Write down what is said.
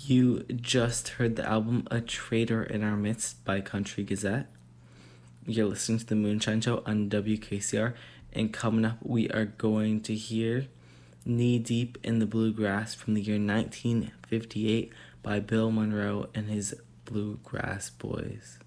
You just heard the album A Traitor in Our Midst by Country Gazette. You're listening to The Moonshine Show on WKCR, and coming up we are going to hear Knee Deep in the Bluegrass from the year 1958 by Bill Monroe and his Bluegrass Boys.